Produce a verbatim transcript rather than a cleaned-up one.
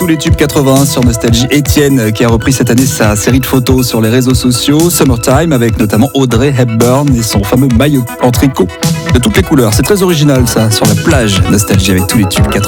tous les tubes quatre-vingts sur Nostalgie. Étienne qui a repris cette année sa série de photos sur les réseaux sociaux, Summertime, avec notamment Audrey Hepburn et son fameux maillot en tricot de toutes les couleurs. C'est très original ça, sur la plage Nostalgie avec tous les tubes quatre-vingts.